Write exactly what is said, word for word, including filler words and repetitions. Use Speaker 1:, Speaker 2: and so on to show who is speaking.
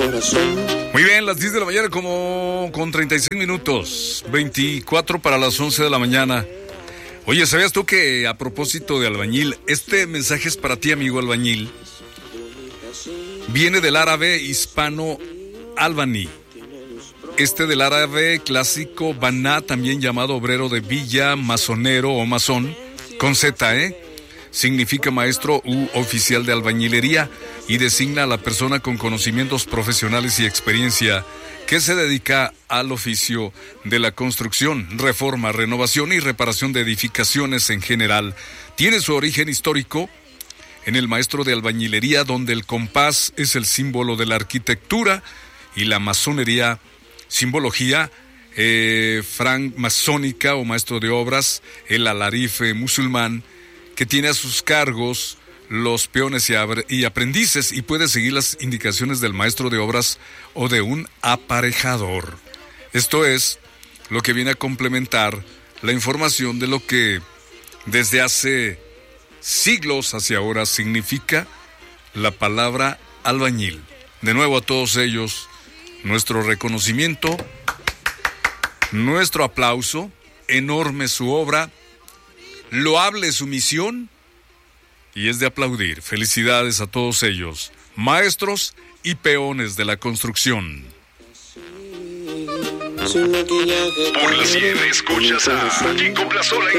Speaker 1: Muy bien, las diez de la mañana como con treinta y seis minutos, veinticuatro para las once de la mañana. Oye, ¿sabías tú que a propósito de albañil, este mensaje es para ti, amigo albañil? Viene del árabe hispano albaní. Este del árabe clásico baná, también llamado obrero de villa, masonero o masón, con Z, ¿eh? Significa maestro u oficial de albañilería y designa a la persona con conocimientos profesionales y experiencia que se dedica al oficio de la construcción, reforma, renovación y reparación de edificaciones en general. Tiene su origen histórico en el maestro de albañilería, donde el compás es el símbolo de la arquitectura y la masonería, simbología eh, francmasónica o maestro de obras, el alarife musulmán, que tiene a sus cargos los peones y, y aprendices y puede seguir las indicaciones del maestro de obras o de un aparejador. Esto es lo que viene a complementar la información de lo que desde hace siglos hacia ahora significa la palabra albañil. De nuevo a todos ellos, nuestro reconocimiento, nuestro aplauso, enorme su obra, loable su misión y es de aplaudir. Felicidades a todos ellos, maestros y peones de la construcción.
Speaker 2: Por la cien escuchas a Kiko Plazola.